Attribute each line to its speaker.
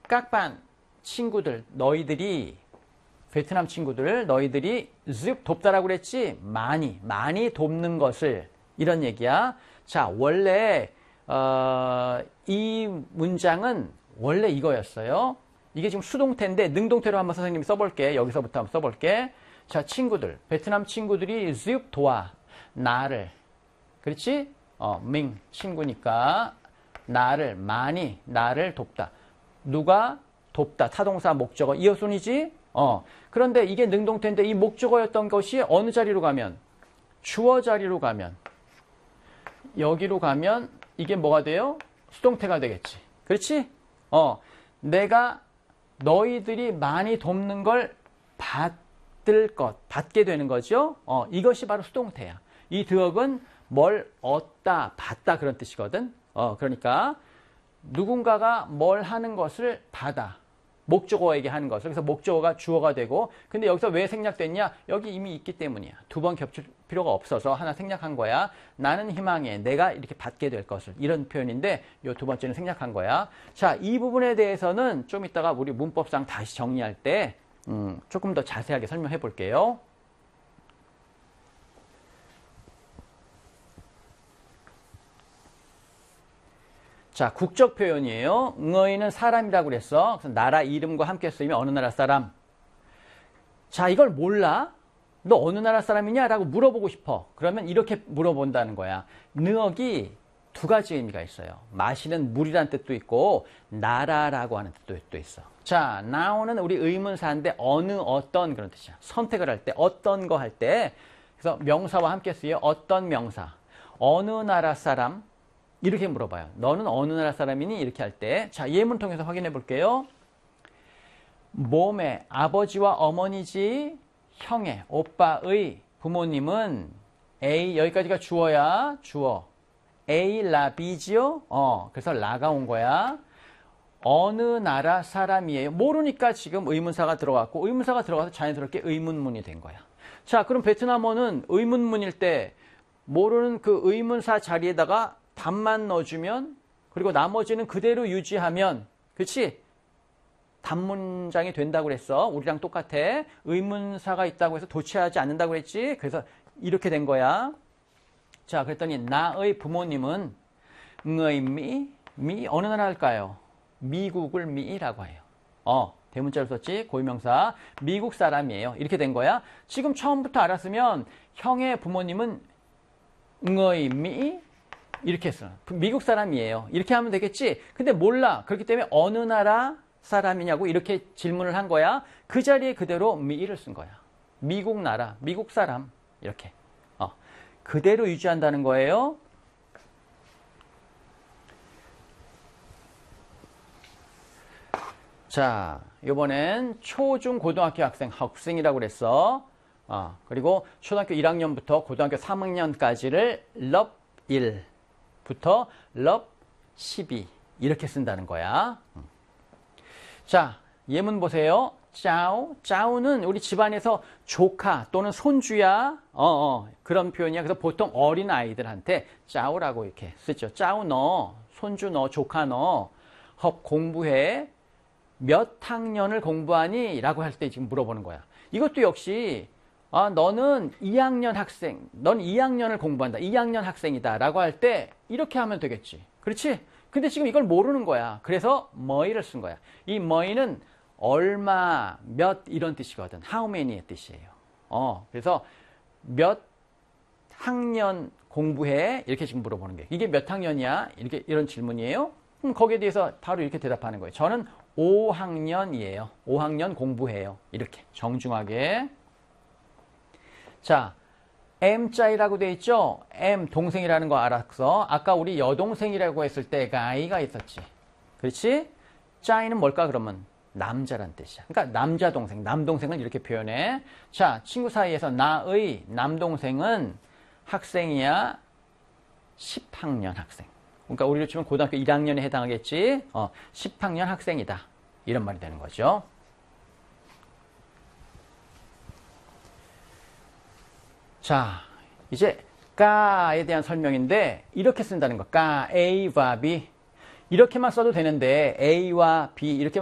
Speaker 1: 깍반 친구들, 너희들이 베트남 친구들, 너희들이 즉 돕다라고 그랬지? 많이 돕는 것을 이런 얘기야. 자, 원래 이 문장은 원래 이거였어요. 이게 지금 수동태인데 능동태로 한번 선생님이 써볼게. 여기서부터 한번 써볼게. 자, 친구들, 베트남 친구들이 즉 도와 나를, 그렇지? 밍 친구니까 나를 나를 돕다. 누가 돕다. 타동사 목적어 이어순이지? 그런데 이게 능동태인데 이 목적어였던 것이 어느 자리로 가면? 주어 자리로 가면, 여기로 가면 이게 뭐가 돼요? 수동태가 되겠지. 그렇지? 내가 너희들이 많이 돕는 걸 받게 되는 거죠. 이것이 바로 수동태야. 이 드억은 뭘 얻다, 받다 그런 뜻이거든. 그러니까 누군가가 뭘 하는 것을 받아. 목적어에게 하는 것을. 그래서 목적어가 주어가 되고, 근데 여기서 왜 생략됐냐? 여기 이미 있기 때문이야. 두 번 겹칠 필요가 없어서 하나 생략한 거야. 나는 희망해. 내가 이렇게 받게 될 것을. 이런 표현인데 이 두 번째는 생략한 거야. 자, 이 부분에 대해서는 좀 이따가 우리 문법상 다시 정리할 때 조금 더 자세하게 설명해 볼게요. 자, 국적 표현이에요. 너희는 사람이라고 그랬어. 그래서 나라 이름과 함께 쓰이면 어느 나라 사람. 자, 이걸 몰라? 너 어느 나라 사람이냐? 라고 물어보고 싶어. 그러면 이렇게 물어본다는 거야. 느억이 두 가지 의미가 있어요. 마시는 물이라는 뜻도 있고 나라라고 하는 뜻도 있어. 자, now는 우리 의문사인데 어떤 그런 뜻이야. 선택을 할 때, 어떤 거 할 때. 그래서 명사와 함께 쓰여 어떤 명사. 어느 나라 사람. 이렇게 물어봐요. 너는 어느 나라 사람이니? 이렇게 할 때. 자, 예문 통해서 확인해 볼게요. 몸의 아버지와 어머니지 형의, 오빠의 부모님은 A, 여기까지가 주어야. 주어. A, 라, B지요? 그래서 라가 온 거야. 어느 나라 사람이에요? 모르니까 지금 의문사가 들어갔고, 의문사가 들어가서 자연스럽게 의문문이 된 거야. 자, 그럼 베트남어는 의문문일 때 모르는 그 의문사 자리에다가 답만 넣어주면, 그리고 나머지는 그대로 유지하면, 그렇지? 단문장이 된다고 그랬어. 우리랑 똑같아. 의문사가 있다고 해서 도취하지 않는다고 그랬지? 그래서 이렇게 된 거야. 자, 그랬더니 나의 부모님은 ngơi 미 어느 나라일까요? 미국을 미라고 해요. 대문자로 썼지? 고유명사. 미국 사람이에요. 이렇게 된 거야. 지금 처음부터 알았으면 형의 부모님은 ngơi 미 이렇게 했어. 미국 사람이에요. 이렇게 하면 되겠지? 근데 몰라. 그렇기 때문에 어느 나라 사람이냐고 이렇게 질문을 한 거야. 그 자리에 그대로 미를 쓴 거야. 미국 나라, 미국 사람. 이렇게. 그대로 유지한다는 거예요. 자, 이번엔 초중 고등학교 학생이라고 그랬어. 그리고 초등학교 1학년부터 고등학교 3학년까지를 럽 1부터 럽 12 이렇게 쓴다는 거야. 자, 예문 보세요. 짜우는 우리 집안에서 조카 또는 손주야. 그런 표현이야. 그래서 보통 어린 아이들한테 짜우라고 이렇게 쓰죠. 짜우 너, 손주 너, 조카 너, 공부해. 몇 학년을 공부하니? 라고 할 때 지금 물어보는 거야. 이것도 역시 너는 2학년 학생, 넌 2학년을 공부한다. 2학년 학생이다. 라고 할 때 이렇게 하면 되겠지. 그렇지? 근데 지금 이걸 모르는 거야. 그래서 뭐이를 쓴 거야. 이 뭐이는 얼마, 몇 이런 뜻이거든. how many의 뜻이에요. 그래서 몇 학년 공부해? 이렇게 지금 물어보는 게. 이게 몇 학년이야? 이런 질문이에요. 그럼 거기에 대해서 바로 이렇게 대답하는 거예요. 저는 5학년이에요. 5학년 공부해요. 이렇게 정중하게. 자, M자이라고 돼 있죠? M, 동생이라는 거 알았어. 아까 우리 여동생이라고 했을 때 가이가 있었지. 그렇지? 짜이는 뭘까 그러면? 남자란 뜻이야. 그러니까 남자 동생, 남동생을 이렇게 표현해. 자, 친구 사이에서 나의 남동생은 학생이야. 10학년 학생. 그러니까 우리로 치면 고등학교 1학년에 해당하겠지. 10학년 학생이다. 이런 말이 되는 거죠. 자, 이제 까에 대한 설명인데 이렇게 쓴다는 거. 까, A와 B. 이렇게만 써도 되는데 A와 B 이렇게만